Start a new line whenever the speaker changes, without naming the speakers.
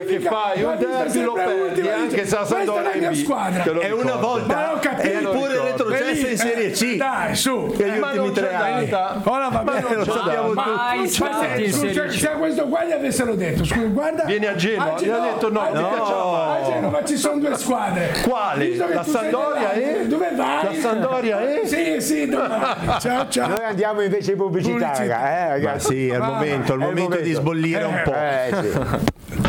che fai un derby lo perdi anche se la Sampdoria è squadra.
È una volta, eppure retrocessa in Serie C.
Dai, su.
Negli ultimi 3 anni.
Ora va bene,
lo sappiamo
mai stati in Serie C.
Se a questo qua gli avessero detto, scusa, guarda,
vieni a Genova, gli ha detto no,
a Genova ci sono 2 squadre.
Quali? La Sampdoria e?
Dove vai?
La Sampdoria e?
Sì, dove vai? Ciao.
Noi andiamo invece in pubblicità, ragazzi.
Sì, è il momento di sbollire un po'.
Sì.